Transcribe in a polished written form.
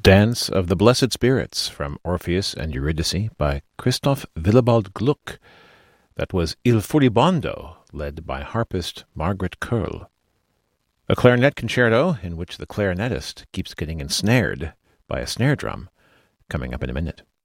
Dance of the Blessed Spirits from Orpheus and Eurydice by Christoph Willibald Gluck. That was Il Furibondo, led by harpist Margaret Curl. A clarinet concerto in which the clarinetist keeps getting ensnared by a snare drum, coming up in a minute.